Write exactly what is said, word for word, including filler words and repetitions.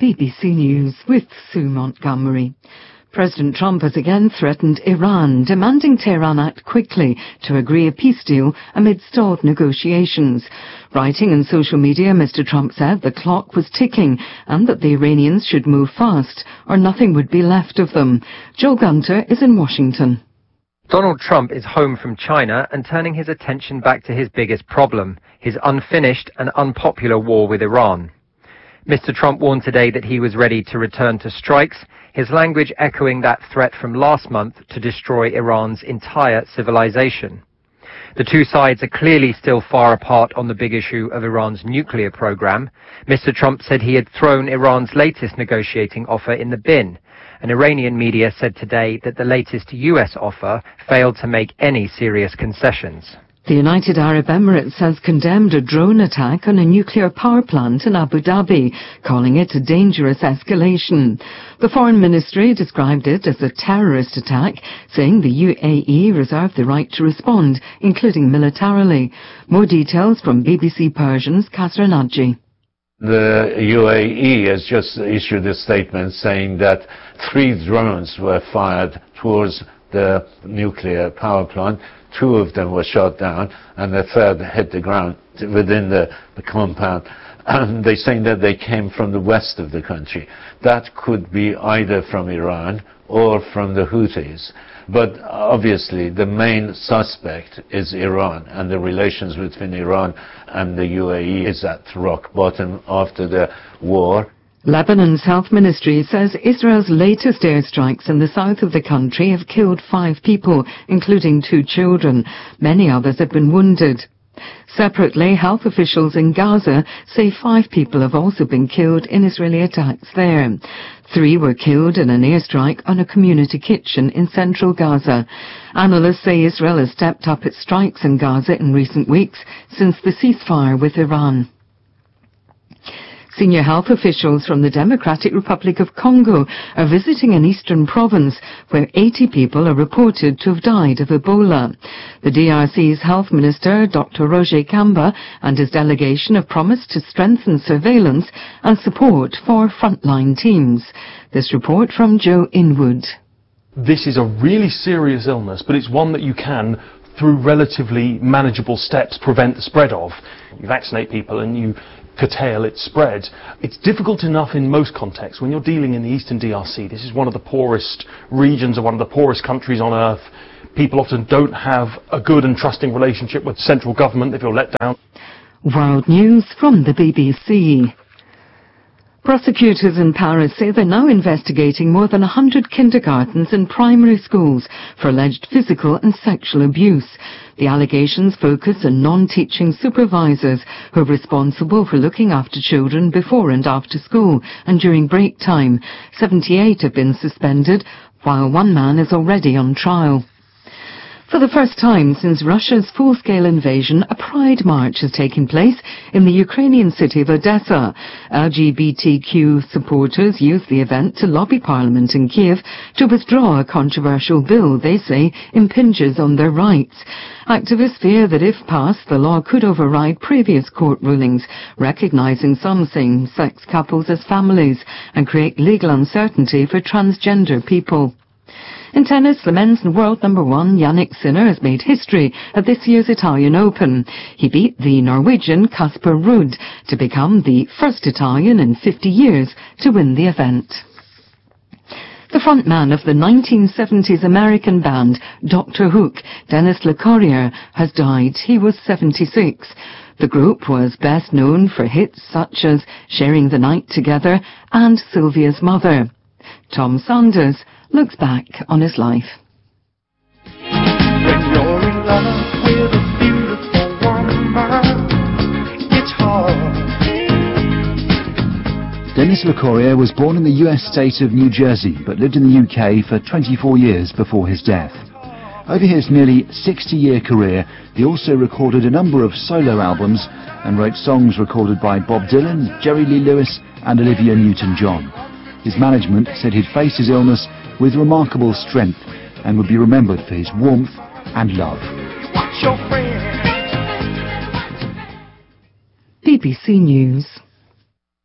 B B C News with Sue Montgomery. President Trump has again threatened Iran, demanding Tehran act quickly to agree a peace deal amid stalled negotiations. Writing on social media, Mister Trump said the clock was ticking and that the Iranians should move fast or nothing would be left of them. Joel Gunter is in Washington. Donald Trump is home from China and turning his attention back to his biggest problem, his unfinished and unpopular war with Iran. Mister Trump warned today that he was ready to return to strikes, his language echoing that threat from last month to destroy Iran's entire civilization. The two sides are clearly still far apart on the big issue of Iran's nuclear program. Mister Trump said he had thrown Iran's latest negotiating offer in the bin. And Iranian media said today that the latest U S offer failed to make any serious concessions. The United Arab Emirates has condemned a drone attack on a nuclear power plant in Abu Dhabi, calling it a dangerous escalation. The Foreign Ministry described it as a terrorist attack, saying the U A E reserved the right to respond, including militarily. More details from B B C Persian's Kasra Nadji. The U A E has just issued a statement saying that three drones were fired towards the nuclear power plant. Two of them were shot down and the third hit the ground within the, the compound. And they're saying that they came from the west of the country. That could be either from Iran or from the Houthis. But obviously the main suspect is Iran, and the relations between Iran and the U A E is at rock bottom after the war. Lebanon's health ministry says Israel's latest airstrikes in the south of the country have killed five people, including two children. Many others have been wounded. Separately, health officials in Gaza say five people have also been killed in Israeli attacks there. Three were killed in an airstrike on a community kitchen in central Gaza. Analysts say Israel has stepped up its strikes in Gaza in recent weeks since the ceasefire with Iran. Senior health officials from the Democratic Republic of Congo are visiting an eastern province where eighty people are reported to have died of Ebola. The D R C's health minister, Doctor Roger Kamba, and his delegation have promised to strengthen surveillance and support for frontline teams. This report from Joe Inwood. This is a really serious illness, but it's one that you can, through relatively manageable steps, prevent the spread of. You vaccinate people and you curtail its spread. It's difficult enough in most contexts. When you're dealing in the eastern D R C, this is one of the poorest regions of one of the poorest countries on earth. People often don't have a good and trusting relationship with central government. They feel let down. World News from the B B C. Prosecutors in Paris say they're now investigating more than one hundred kindergartens and primary schools for alleged physical and sexual abuse. The allegations focus on non-teaching supervisors who are responsible for looking after children before and after school and during break time. seventy-eight have been suspended, while one man is already on trial. For the first time since Russia's full-scale invasion, a pride march has taken place in the Ukrainian city of Odessa. L G B T Q supporters used the event to lobby Parliament in Kiev to withdraw a controversial bill they say impinges on their rights. Activists fear that if passed, the law could override previous court rulings, recognizing some same-sex couples as families and create legal uncertainty for transgender people. In tennis, the men's world number one, Jannik Sinner, has made history at this year's Italian Open. He beat the Norwegian Casper Ruud to become the first Italian in fifty years to win the event. The frontman of the nineteen seventies American band Doctor Hook, Dennis LeCorrier, has died. He was seventy-six. The group was best known for hits such as Sharing the Night Together and Sylvia's Mother. Tom Sanders looks back on his life. When you're in love with a beautiful woman, it's hard. Dennis LeCorrier was born in the U S state of New Jersey, but lived in the U K for twenty-four years before his death. Over his nearly sixty-year career, he also recorded a number of solo albums and wrote songs recorded by Bob Dylan, Jerry Lee Lewis and Olivia Newton-John. His management said he'd faced his illness with remarkable strength and would be remembered for his warmth and love. What's your friend? B B C News.